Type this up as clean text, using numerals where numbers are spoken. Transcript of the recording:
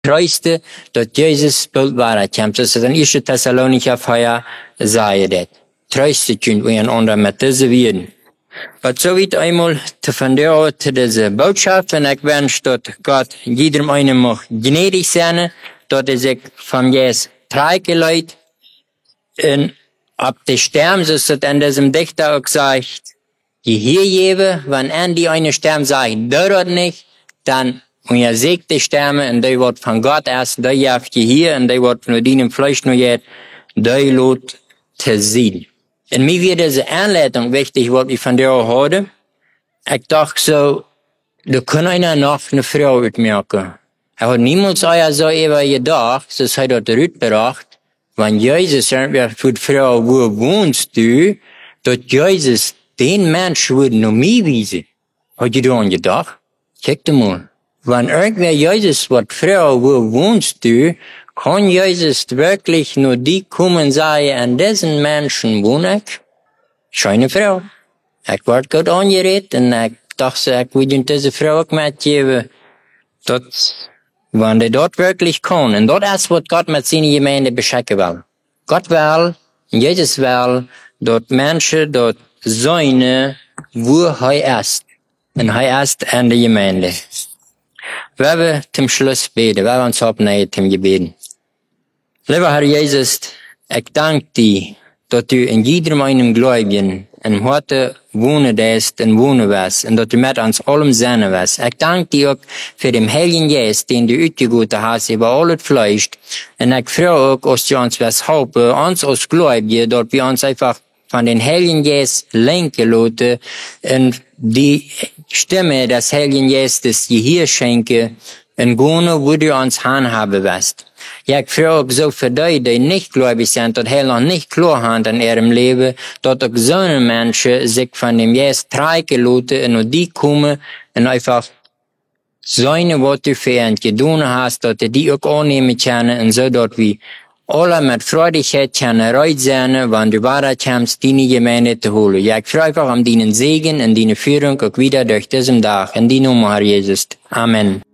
Treueste, dat Jezus bald waarheid dus in 1 Thessalonicher 4 zei dat. Treueste kunt we einander met deze woorden. Wat zoiets einmal te vertellen te deze boodschap, en ik wens dat God iedereen einen mag gnädig zijn, dat zich van Jezus treiken leidt, en op de sterm, zoals het in diesem Dichter ook zegt, die hier geben, wenn die eine sterben, sagt, dat nicht, dann und je zegt de sterben, en die wordt van God erst, die jaagt je hier, en die wordt van die Fleisch nog jet, die lot te zien. En mij weer deze aanleiding wichtig, wat ik van jou hoorde. Ik dacht zo, er kan einer nog een vrouw uitmerken. Hij had niemals zo even gedacht, zoals hij dat uitgebracht, want Jezus zei, voor de vrouw, wo woonst du, dat Jezus den Mensch würde noch mij wijzen. Had je dan gedacht? Kijk de mal. Wenn irgendwer Jesus wat Frau, wo wohnst du, kann Jesus wirklich nur die kommen sagen, an diesen Menschen wohne ich? Schöne Frau. Ich werde gut angeredet und ich dachte, ich will diese Frau auch mitgeben. Wenn die dort wirklich kann. Und das ist, was Gott mit seiner Gemeinde beschicken will. Gott will, Jesus will, dass Menschen dort sein, wo er ist. Und er ist in der Gemeinde. We hebben zum Schluss beten. We hebben ons opnemen zum Gebeten. Lieber Herr Jesus, ich danke dir, dass du in jedem einem Gläubigen in heute wohnen lässt und wohnen wirst und dass du mit uns allem sein wirst. Ich danke dir auch für den Heiligen Geist, den du ausgegossen hast über alles Fleisch. Und ich freue auch, dass du uns wirst helfen, uns als Gläubige, dass wir uns einfach von den Heiligen Geist lenken lassen und die Stimme des Heiligen Geistes die hier schenke und gehen, wo du uns handhaben wirst. Ja, ich freue mich so für die nicht gläubig sind, dass noch nicht klar haben in ihrem Leben, dass auch so eine Menschen sich von dem Geist treiben lassen und die kommen und einfach sein, was du für ihn getan hast, dass die auch annehmen können und so, dass wir alle mit Freudigkeit können reut sein, wenn du Wahrheit kommst, deine Gemeinde zu holen. Ja, ich freue mich um deinen Segen und deine Führung auch wieder durch diesen Tag. In die Nummer, Herr Jesus. Amen.